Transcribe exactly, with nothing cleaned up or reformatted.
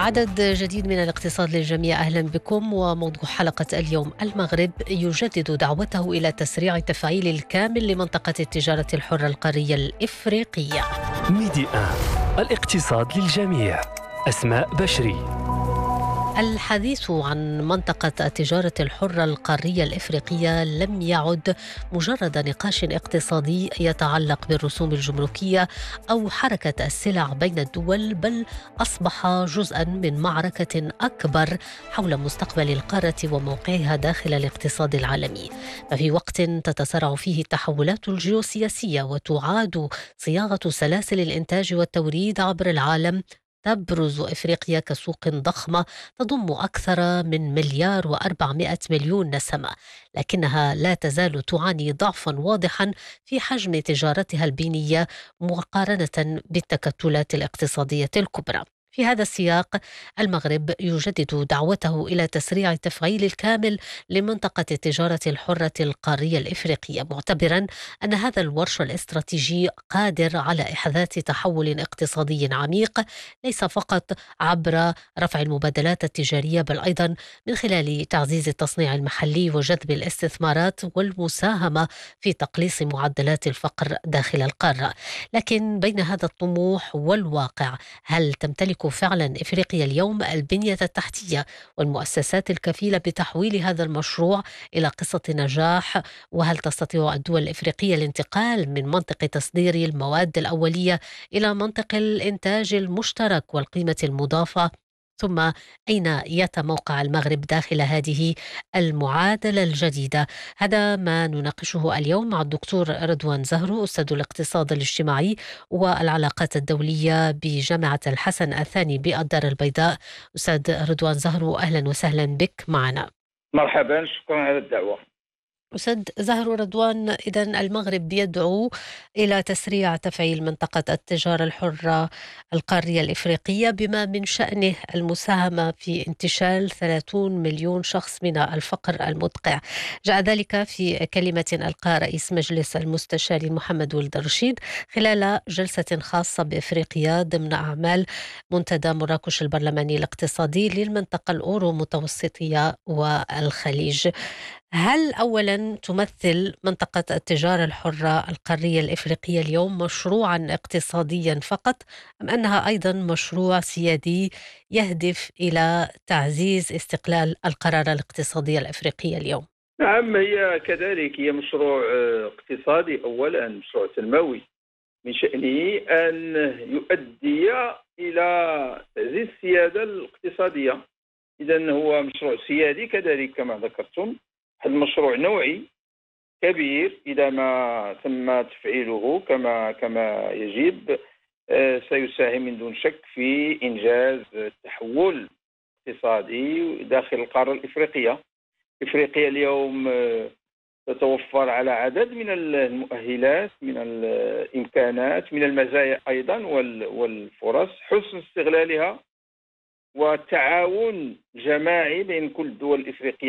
عدد جديد من الاقتصاد للجميع، أهلا بكم. وموضوع حلقة اليوم: المغرب يجدد دعوته إلى تسريع التفعيل الكامل لمنطقة التجارة الحرة القارية الإفريقية. ميدي آن الاقتصاد للجميع. أسماء بشري. الحديث عن منطقة التجارة الحرة القارية الإفريقية لم يعد مجرد نقاش اقتصادي يتعلق بالرسوم الجمركية أو حركة السلع بين الدول، بل أصبح جزءا من معركة أكبر حول مستقبل القارة وموقعها داخل الاقتصاد العالمي. ففي وقت تتسارع فيه التحولات الجيوسياسية وتعاد صياغة سلاسل الإنتاج والتوريد عبر العالم، تبرز إفريقيا كسوق ضخمة تضم أكثر من مليار وأربعمائة مليون نسمة، لكنها لا تزال تعاني ضعفا واضحا في حجم تجارتها البينية مقارنة بالتكتلات الاقتصادية الكبرى. في هذا السياق، المغرب يجدد دعوته إلى تسريع التفعيل الكامل لمنطقة التجارة الحرة القارية الإفريقية، معتبرا أن هذا الورش الاستراتيجي قادر على إحداث تحول اقتصادي عميق، ليس فقط عبر رفع المبادلات التجارية، بل أيضا من خلال تعزيز التصنيع المحلي وجذب الاستثمارات والمساهمة في تقليص معدلات الفقر داخل القارة. لكن بين هذا الطموح والواقع، هل تمتلك فعلا إفريقيا اليوم البنية التحتية والمؤسسات الكفيلة بتحويل هذا المشروع إلى قصة نجاح؟ وهل تستطيع الدول الإفريقية الانتقال من منطقة تصدير المواد الأولية إلى منطق الإنتاج المشترك والقيمة المضافة؟ ثم أين يتموقع المغرب داخل هذه المعادلة الجديدة؟ هذا ما نناقشه اليوم مع الدكتور رضوان زهرو، أستاذ الاقتصاد الاجتماعي والعلاقات الدولية بجامعة الحسن الثاني بالدار البيضاء. أستاذ رضوان زهرو، أهلا وسهلا بك معنا. مرحبا، شكرا على الدعوة. أستاذ زهرو رضوان، إذن المغرب يدعو إلى تسريع تفعيل منطقة التجارة الحرة القارية الإفريقية بما من شأنه المساهمة في انتشال ثلاثين مليون شخص من الفقر المدقع. جاء ذلك في كلمة ألقى رئيس مجلس المستشارين محمد ولد الرشيد خلال جلسة خاصة بإفريقيا ضمن أعمال منتدى مراكش البرلماني الاقتصادي للمنطقة الأورو متوسطية والخليج. هل أولا تمثل منطقة التجارة الحرة القارية الإفريقية اليوم مشروعا اقتصاديا فقط، أم أنها أيضا مشروع سيادي يهدف إلى تعزيز استقلال القرار الاقتصادي الإفريقي اليوم؟ نعم، هي كذلك، هي مشروع آه، اقتصادي، أولا مشروع تنموي من شأنه أن يؤدي إلى تعزيز السيادة الاقتصادية. إذن هو مشروع سيادي كذلك كما ذكرتم، المشروع نوعي كبير. إذا ما تم تفعيله كما كما يجب، آه، سيساهم من دون شك في إنجاز تحول اقتصادي داخل القارة الإفريقية. إفريقيا اليوم آه، تتوفر على عدد من المؤهلات، من الإمكانات، من المزايا أيضا وال- والفرص. حسن استغلالها والتعاون جماعي بين كل الدول الإفريقية